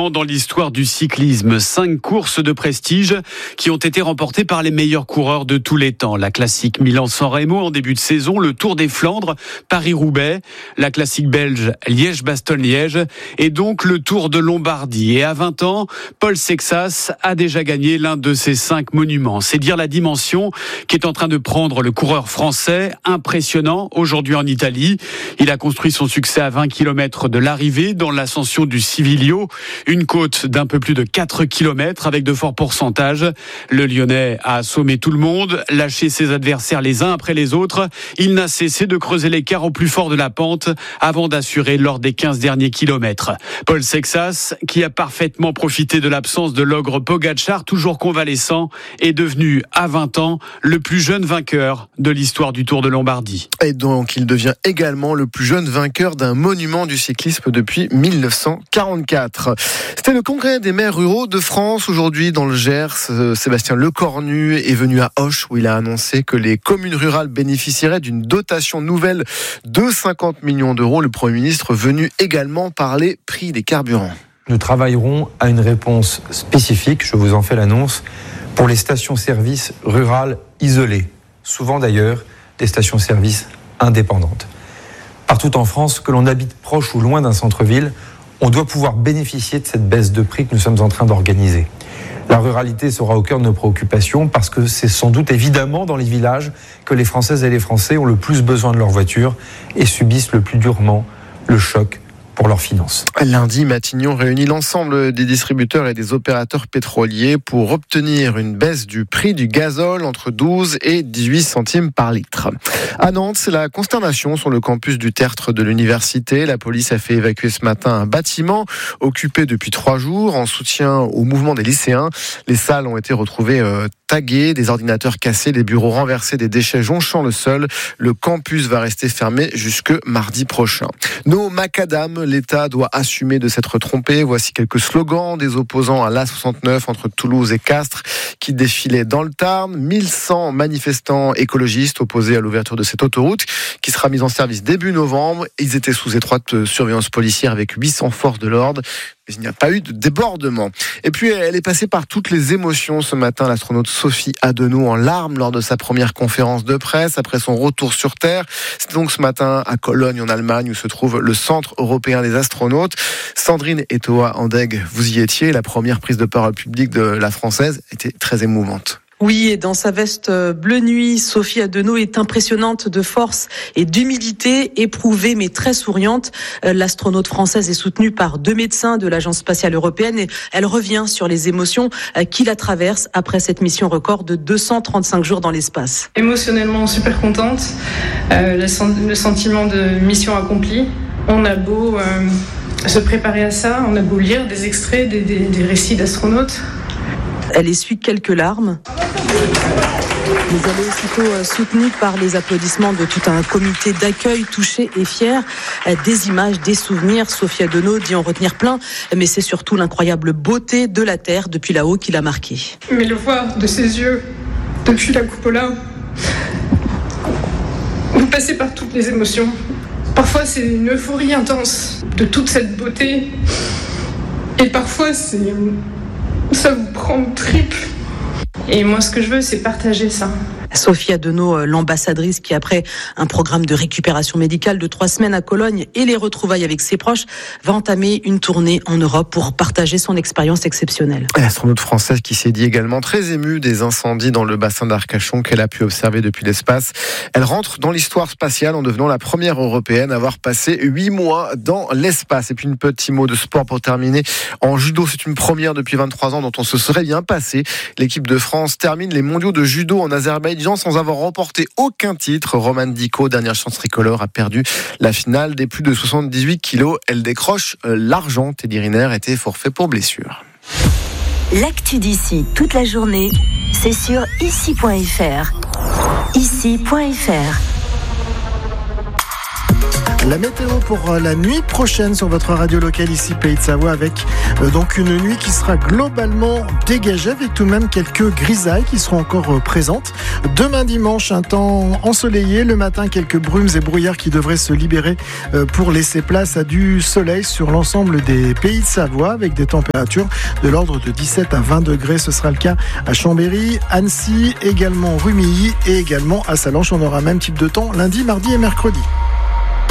monument dans l'histoire du cyclisme. 5 courses de prestige qui ont été remportées par les meilleurs coureurs de tous les temps. La classique Milan-San Remo en début de saison, le Tour des Flandres, Paris-Roubaix, la classique belge Liège-Bastogne-Liège et donc le Tour de Lombardie. Et à 20 ans, Paul Sexas a déjà gagné l'un de ces 5 monuments. C'est dire la dimension qu'est en train de prendre le coureur français, impressionnant aujourd'hui en Italie. Il a construit son succès à 20 km de l'arrivée dans l'ascension du Civiglio, une côte d'un peu plus de 4 km avec de forts pourcentages. Le Lyonnais a assommé tout le monde, lâché ses adversaires les uns après les autres. Il n'a cessé de creuser l'écart au plus fort de la pente avant d'assurer lors des 15 derniers kilomètres. Paul Sexas, qui a parfaitement profité de l'absence de l'ogre Pogačar, toujours convalescent, est devenu à 20 ans le plus jeune vainqueur de l'histoire du Tour de Lombardie. Et donc il devient également le plus jeune vainqueur d'un monument du cyclisme depuis 1944. C'était le congrès des maires ruraux de France aujourd'hui dans le Gers. Sébastien Lecornu est venu à Auch où il a annoncé que les communes rurales bénéficieraient d'une dotation nouvelle de 50 millions d'euros. Le Premier ministre venu également parler prix des carburants. Nous travaillerons à une réponse spécifique, je vous en fais l'annonce, pour les stations-service rurales isolées. Souvent d'ailleurs, des stations-service indépendantes. Partout en France, que l'on habite proche ou loin d'un centre-ville, on doit pouvoir bénéficier de cette baisse de prix que nous sommes en train d'organiser. La ruralité sera au cœur de nos préoccupations parce que c'est sans doute évidemment dans les villages que les Françaises et les Français ont le plus besoin de leur voiture et subissent le plus durement le choc pour leurs finances. Lundi, Matignon réunit l'ensemble des distributeurs et des opérateurs pétroliers pour obtenir une baisse du prix du gazole entre 12 et 18 centimes par litre. À Nantes, c'est la consternation sur le campus du Tertre de l'université. La police a fait évacuer ce matin un bâtiment occupé depuis 3 jours en soutien au mouvement des lycéens. Les salles ont été retrouvées taguées, des ordinateurs cassés, des bureaux renversés, des déchets jonchant le sol. Le campus va rester fermé jusque mardi prochain. Nos macadam, l'État doit assumer de s'être trompé. Voici quelques slogans des opposants à l'A69 entre Toulouse et Castres qui défilaient dans le Tarn. 1100 manifestants écologistes opposés à l'ouverture de cette autoroute qui sera mise en service début novembre. Ils étaient sous étroite surveillance policière avec 800 forces de l'ordre. Mais il n'y a pas eu de débordement. Et puis, elle est passée par toutes les émotions ce matin, l'astronaute Sophie Adenau en larmes lors de sa première conférence de presse après son retour sur Terre. C'est donc ce matin à Cologne, en Allemagne, où se trouve le Centre européen des astronautes. Sandrine Etoa-Andeg, vous y étiez. La première prise de parole publique de la Française était très émouvante. Oui, et dans sa veste bleu nuit, Sophie Adenau est impressionnante de force et d'humilité, éprouvée mais très souriante. L'astronaute française est soutenue par 2 médecins de l'Agence spatiale européenne et elle revient sur les émotions qui la traversent après cette mission record de 235 jours dans l'espace. Émotionnellement super contente, le sentiment de mission accomplie. On a beau se préparer à ça, on a beau lire des extraits, des récits d'astronautes. Elle essuie quelques larmes. Mais elle est aussitôt soutenue par les applaudissements de tout un comité d'accueil touché et fier. Des images, des souvenirs. Sophie Adenau dit en retenir plein, mais c'est surtout l'incroyable beauté de la Terre depuis là-haut qui l'a marquée. Mais le voir de ses yeux, depuis la cupola, vous passez par toutes les émotions. Parfois c'est une euphorie intense de toute cette beauté. Et parfois ça vous prend au triple. Et moi, ce que je veux, c'est partager ça. Sophie Adenau, l'ambassadrice qui, après un programme de récupération médicale de 3 semaines à Cologne et les retrouvailles avec ses proches, va entamer une tournée en Europe pour partager son expérience exceptionnelle. L'astronaute française qui s'est dit également très émue des incendies dans le bassin d'Arcachon qu'elle a pu observer depuis l'espace. Elle rentre dans l'histoire spatiale en devenant la première européenne à avoir passé 8 mois dans l'espace. Et puis un petit mot de sport pour terminer. En judo, c'est une première depuis 23 ans dont on se serait bien passé. L'équipe de France termine les mondiaux de judo en Azerbaïdjan sans avoir remporté aucun titre. Romane Dico, dernière chance tricolore, a perdu la finale des plus de 78 kilos. Elle décroche l'argent. Teddy Riner était forfait pour blessure. L'actu d'ici toute la journée, c'est sur ici.fr. Ici.fr. La météo pour la nuit prochaine sur votre radio locale ici Pays de Savoie, avec donc une nuit qui sera globalement dégagée, avec tout de même quelques grisailles qui seront encore présentes. Demain dimanche, un temps ensoleillé. Le matin, quelques brumes et brouillards qui devraient se libérer pour laisser place à du soleil sur l'ensemble des Pays de Savoie, avec des températures de l'ordre de 17 à 20 degrés. Ce sera le cas à Chambéry, Annecy, également Rumilly et également à Sallanches. On aura même type de temps lundi, mardi et mercredi.